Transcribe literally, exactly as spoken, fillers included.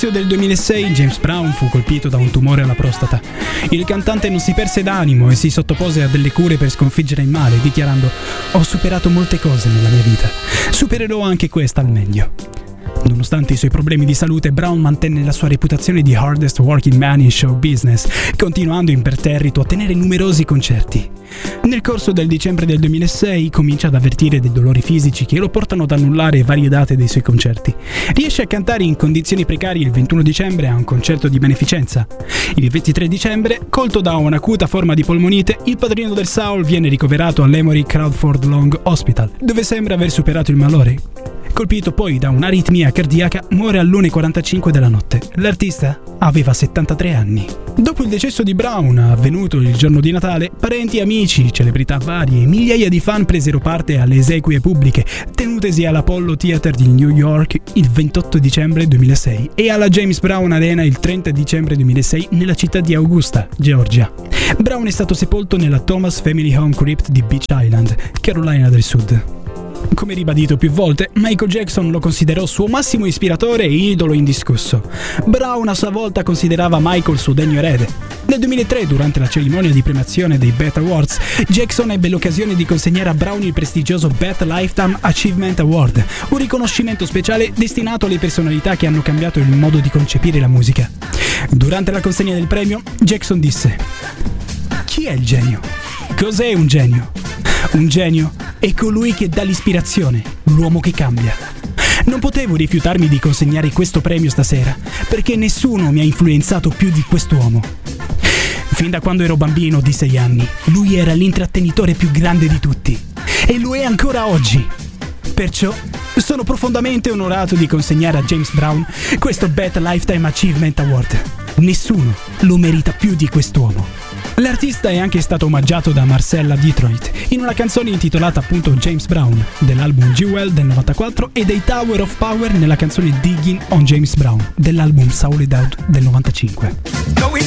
All'inizio del duemilasei James Brown fu colpito da un tumore alla prostata. Il cantante non si perse d'animo e si sottopose a delle cure per sconfiggere il male, dichiarando: "Ho superato molte cose nella mia vita. Supererò anche questa al meglio". Nonostante i suoi problemi di salute, Brown mantenne la sua reputazione di hardest working man in show business, continuando imperterrito a tenere numerosi concerti. Nel corso del dicembre del duemilasei comincia ad avvertire dei dolori fisici che lo portano ad annullare varie date dei suoi concerti. Riesce a cantare in condizioni precarie il ventuno dicembre a un concerto di beneficenza. Il ventitré dicembre, colto da un'acuta forma di polmonite, il padrino del soul viene ricoverato all'Emory Crawford Long Hospital, dove sembra aver superato il malore. Colpito poi da un'aritmia cardiaca, muore all'una e quarantacinque della notte. L'artista aveva settantatré anni. Dopo il decesso di Brown, avvenuto il giorno di Natale, parenti, amici, celebrità varie e migliaia di fan presero parte alle esequie pubbliche tenutesi all'Apollo Theater di New York il ventotto dicembre duemilasei e alla James Brown Arena il trenta dicembre duemilasei nella città di Augusta, Georgia. Brown è stato sepolto nella Thomas Family Home Crypt di Beach Island, Carolina del Sud. Come ribadito più volte, Michael Jackson lo considerò suo massimo ispiratore e idolo indiscusso. Brown a sua volta considerava Michael suo degno erede. Nel duemilatré, durante la cerimonia di premiazione dei B E T Awards, Jackson ebbe l'occasione di consegnare a Brown il prestigioso B E T Lifetime Achievement Award, un riconoscimento speciale destinato alle personalità che hanno cambiato il modo di concepire la musica. Durante la consegna del premio, Jackson disse: "Chi è il genio? Cos'è un genio? Un genio è colui che dà l'ispirazione, l'uomo che cambia. Non potevo rifiutarmi di consegnare questo premio stasera, perché nessuno mi ha influenzato più di quest'uomo. Fin da quando ero bambino di sei anni, lui era l'intrattenitore più grande di tutti, e lo è ancora oggi. Perciò sono profondamente onorato di consegnare a James Brown questo B E T Lifetime Achievement Award. Nessuno lo merita più di quest'uomo". L'artista è anche stato omaggiato da Marcella Detroit in una canzone intitolata appunto James Brown dell'album Jewel del novantaquattro e dei Tower of Power nella canzone Digging on James Brown dell'album Souled Out del novantacinque.